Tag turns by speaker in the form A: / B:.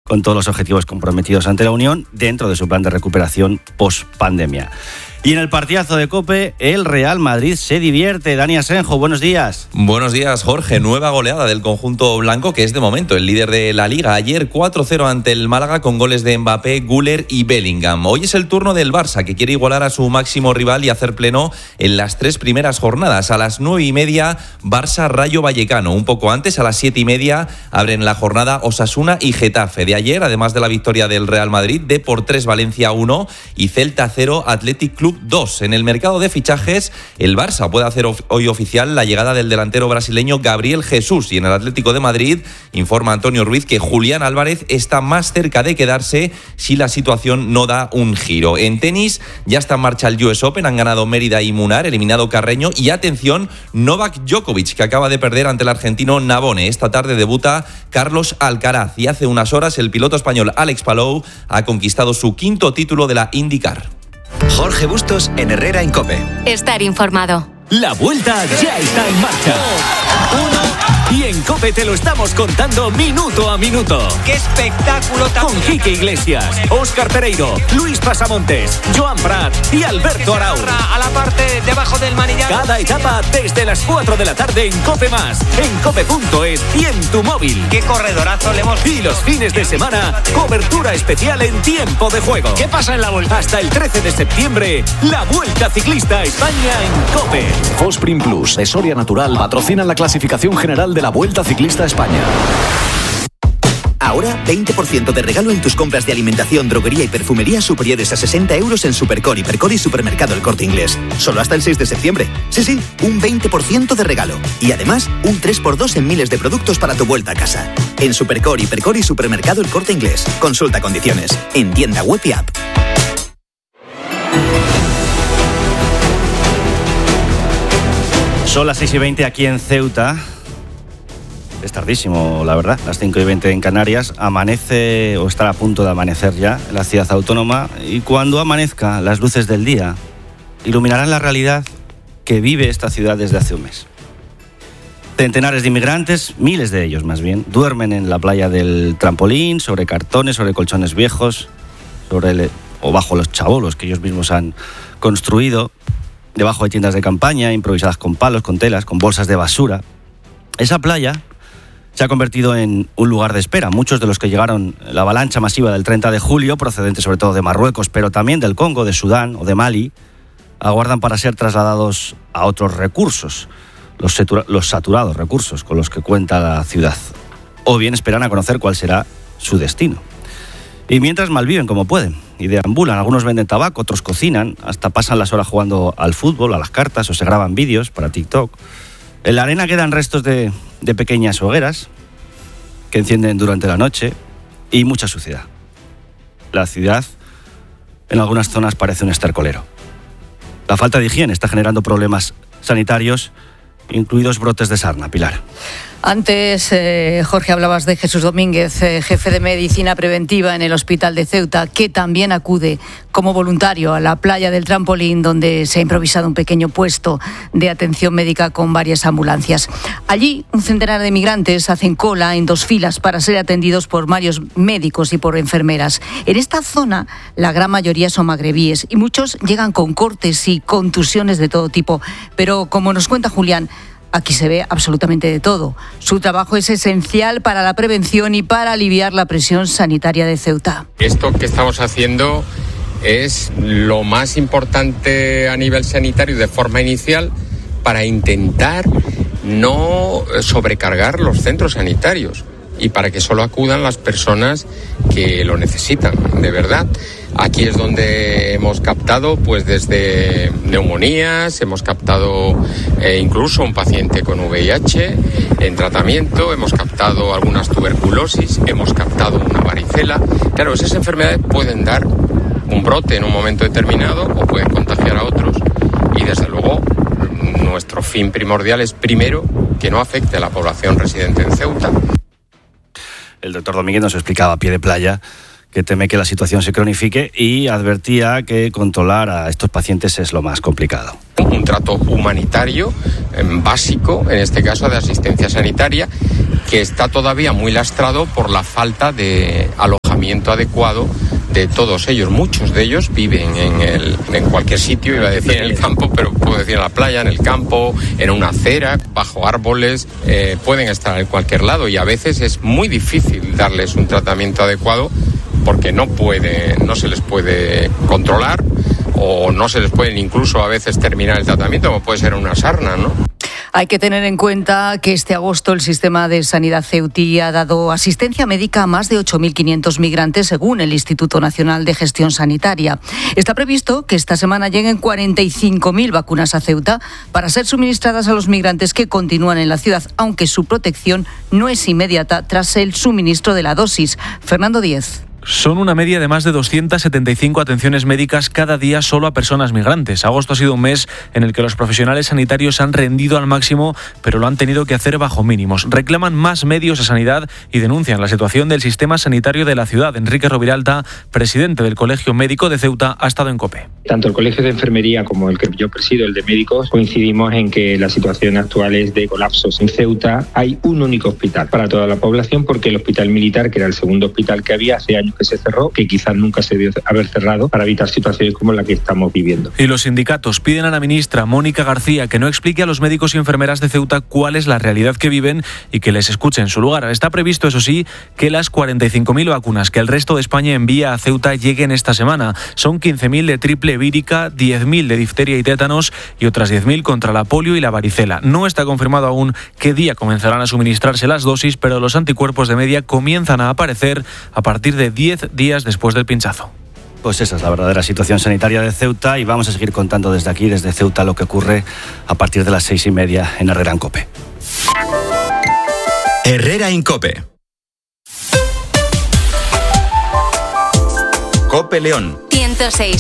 A: con todos los objetivos comprometidos ante la Unión dentro de su plan de recuperación post-pandemia. Y en el partidazo de COPE, el Real Madrid se divierte. Dani Asenjo, buenos días.
B: Buenos días, Jorge. Nueva goleada del conjunto blanco, que es de momento el líder de la Liga. Ayer 4-0 ante el Málaga con goles de Mbappé, Güler y Bellingham. Hoy es el turno del Barça, que quiere igualar a su máximo rival y hacer pleno en las 3 primeras jornadas. A las 9:30, Barça-Rayo Vallecano. Un poco antes, a las 7:30, abren la jornada Osasuna y Getafe. De ayer, además de la victoria del Real Madrid, D-3 Valencia 1 y Celta 0, Athletic Club 2. En el mercado de fichajes, el Barça puede hacer hoy oficial la llegada del delantero brasileño Gabriel Jesús, y en el Atlético de Madrid informa Antonio Ruiz que Julián Álvarez está más cerca de quedarse si la situación no da un giro. En tenis ya está en marcha el US Open, han ganado Mérida y Munar, eliminado Carreño, y atención, Novak Djokovic, que acaba de perder ante el argentino Navone. Esta tarde debuta Carlos Alcaraz y hace unas horas el piloto español Alex Palou ha conquistado su 5º título de la IndyCar.
C: Jorge Bustos en Herrera en COPE.
D: Estar informado.
E: La vuelta ya está en marcha. 1 y en COPE te lo estamos contando minuto a minuto.
F: ¡Qué espectáculo tan!
E: Con Quique Iglesias, Óscar Pereiro, Luis Pasamontes, Joan Prat y Alberto Arau.
F: A la parte debajo del manillar.
E: Cada etapa desde las 4 de la tarde en COPE+, en cope.es y en tu móvil.
F: ¡Qué corredorazo le hemos!
E: Y los fines de semana, cobertura especial en tiempo de juego.
F: ¿Qué pasa en la vuelta?
E: Hasta el 13 de septiembre, la Vuelta Ciclista a España en COPE.
G: Fosprin Plus de Soria Natural patrocinan la clasificación general de la Vuelta Ciclista a España.
C: Ahora, 20% de regalo en tus compras de alimentación, droguería y perfumería superiores a 60 euros en Supercor, Hipercor y Supermercado El Corte Inglés. Solo hasta el 6 de septiembre. Sí, un 20% de regalo. Y además, un 3x2 en miles de productos para tu vuelta a casa. En Supercor, Hipercor y Supermercado El Corte Inglés. Consulta condiciones. En tienda web y app.
A: Son las 6:20 aquí en Ceuta. Es tardísimo, la verdad, las 5:20 en Canarias. Amanece, o estará a punto de amanecer ya, en la ciudad autónoma. Y cuando amanezca, las luces del día iluminarán la realidad que vive esta ciudad desde hace un mes. Centenares de inmigrantes, miles de ellos más bien, duermen en la playa del Trampolín, sobre cartones, sobre colchones viejos, o bajo los chabolos que ellos mismos han construido, debajo de tiendas de campaña, improvisadas con palos, con telas, con bolsas de basura. Esa playa se ha convertido en un lugar de espera. Muchos de los que llegaron la avalancha masiva del 30 de julio, procedentes sobre todo de Marruecos, pero también del Congo, de Sudán o de Mali, aguardan para ser trasladados a otros recursos, los saturados recursos con los que cuenta la ciudad. O bien esperan a conocer cuál será su destino. Y mientras malviven como pueden y deambulan. Algunos venden tabaco, otros cocinan, hasta pasan las horas jugando al fútbol, a las cartas, o se graban vídeos para TikTok. En la arena quedan restos de pequeñas hogueras que encienden durante la noche y mucha suciedad. La ciudad en algunas zonas parece un estercolero. La falta de higiene está generando problemas sanitarios, incluidos brotes de sarna. Pilar.
H: Antes, Jorge, hablabas de Jesús Domínguez, jefe de medicina preventiva en el Hospital de Ceuta, que también acude como voluntario a la playa del Trampolín, donde se ha improvisado un pequeño puesto de atención médica con varias ambulancias. Allí, un centenar de migrantes hacen cola en 2 filas para ser atendidos por varios médicos y por enfermeras. En esta zona, la gran mayoría son magrebíes y muchos llegan con cortes y contusiones de todo tipo. Pero, como nos cuenta Julián, aquí se ve absolutamente de todo. Su trabajo es esencial para la prevención y para aliviar la presión sanitaria de Ceuta.
I: Esto que estamos haciendo es lo más importante a nivel sanitario de forma inicial para intentar no sobrecargar los centros sanitarios y para que solo acudan las personas que lo necesitan, de verdad. Aquí es donde hemos captado, pues desde neumonías, hemos captado incluso un paciente con VIH en tratamiento, hemos captado algunas tuberculosis, hemos captado una varicela. Claro, esas enfermedades pueden dar un brote en un momento determinado o pueden contagiar a otros. Y desde luego, nuestro fin primordial es primero que no afecte a la población residente en Ceuta.
A: El doctor Domínguez nos explicaba a pie de playa que teme que la situación se cronifique y advertía que controlar a estos pacientes es lo más complicado.
I: Un trato humanitario básico, en este caso de asistencia sanitaria, que está todavía muy lastrado por la falta de alojamiento. tratamiento adecuado de todos ellos. Muchos de ellos viven en cualquier sitio, iba a decir en el campo, pero puedo decir en la playa, en el campo, en una acera, bajo árboles, pueden estar en cualquier lado y a veces es muy difícil darles un tratamiento adecuado porque no se les puede controlar o no se les puede incluso a veces terminar el tratamiento, como puede ser una sarna, ¿no?
H: Hay que tener en cuenta que este agosto el sistema de sanidad ceutí ha dado asistencia médica a más de 8.500 migrantes, según el Instituto Nacional de Gestión Sanitaria. Está previsto que esta semana lleguen 45.000 vacunas a Ceuta para ser suministradas a los migrantes que continúan en la ciudad, aunque su protección no es inmediata tras el suministro de la dosis. Fernando Díez.
D: Son una media de más de 275 atenciones médicas cada día solo a personas migrantes. Agosto ha sido un mes en el que los profesionales sanitarios han rendido al máximo, pero lo han tenido que hacer bajo mínimos. Reclaman más medios a sanidad y denuncian la situación del sistema sanitario de la ciudad. Enrique Roviralta, presidente del Colegio Médico de Ceuta, ha estado en COPE.
J: Tanto el Colegio de Enfermería como el que yo presido, el de médicos, coincidimos en que la situación actual es de colapsos. En Ceuta hay un único hospital para toda la población porque el hospital militar, que era el segundo hospital que había hace años que se cerró, que quizás nunca se debió haber cerrado, para evitar situaciones como la que estamos viviendo.
D: Y los sindicatos piden a la ministra Mónica García que no explique a los médicos y enfermeras de Ceuta cuál es la realidad que viven y que les escuche en su lugar. Está previsto, eso sí, que las 45.000 vacunas que el resto de España envía a Ceuta lleguen esta semana. Son 15.000 de triple vírica, 10.000 de difteria y tétanos y otras 10.000 contra la polio y la varicela. No está confirmado aún qué día comenzarán a suministrarse las dosis, pero los anticuerpos de media comienzan a aparecer a partir de 10 días después del pinchazo.
A: Pues esa es la verdadera situación sanitaria de Ceuta y vamos a seguir contando desde aquí, desde Ceuta, lo que ocurre a partir de las 6:30 en Herrera en COPE.
K: Herrera en COPE. COPE León.
L: 106.